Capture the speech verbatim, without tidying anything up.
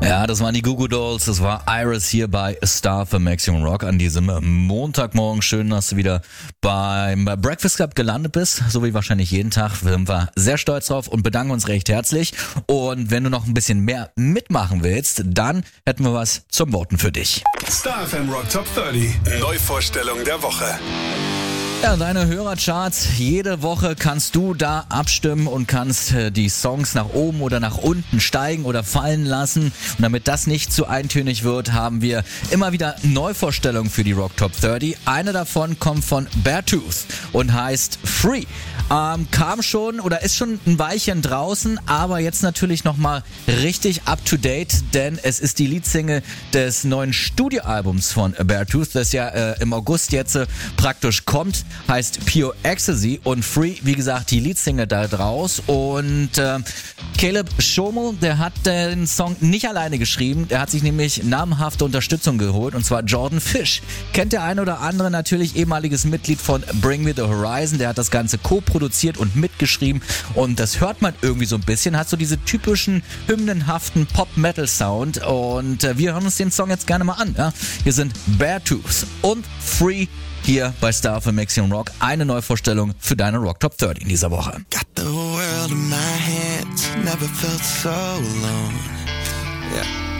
Ja, das waren die Goo Goo Dolls, das war Iris hier bei Star für Maximum Rock an diesem Montagmorgen. Schön, dass du wieder beim Breakfast Club gelandet bist, so wie wahrscheinlich jeden Tag. Sind wir sehr stolz drauf und bedanken uns recht herzlich. Und wenn du noch ein bisschen mehr mitmachen willst, dann hätten wir was zum Voten für dich. Star F M Rock Top dreißig, Neuvorstellung der Woche. Ja, deine Hörercharts, jede Woche kannst du da abstimmen und kannst äh, die Songs nach oben oder nach unten steigen oder fallen lassen. Und damit das nicht zu eintönig wird, haben wir immer wieder Neuvorstellungen für die Rock Top dreißig. Eine davon kommt von Beartooth und heißt Free. Ähm, kam schon oder ist schon ein Weilchen draußen, aber jetzt natürlich nochmal richtig up to date, denn es ist die Leadsingle des neuen Studioalbums von Beartooth, das ja äh, im August jetzt äh, praktisch kommt. Heißt Pure Ecstasy und Free, wie gesagt, die Leadsingle da draus. Und äh, Caleb Schomel, der hat den Song nicht alleine geschrieben, der hat sich nämlich namhafte Unterstützung geholt, und zwar Jordan Fish. Kennt der eine oder andere natürlich, ehemaliges Mitglied von Bring Me The Horizon, der hat das Ganze co-produziert und mitgeschrieben, und das hört man irgendwie so ein bisschen, hat so diese typischen hymnenhaften Pop-Metal-Sound, und äh, wir hören uns den Song jetzt gerne mal an. Ja? Hier sind Beartooth und Free hier bei Star für Maximum Rock. Eine Neuvorstellung für deine Rock Top dreißig in dieser Woche. Got the world in my hands, never felt so alone. Yeah.